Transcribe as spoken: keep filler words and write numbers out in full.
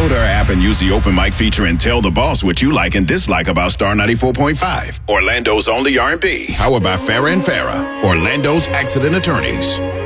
Download our app and use the open mic feature and tell the boss what you like and dislike about Star ninety-four point five. Orlando's only R and B. Powered by Farrah and Farrah. Orlando's Accident Attorneys.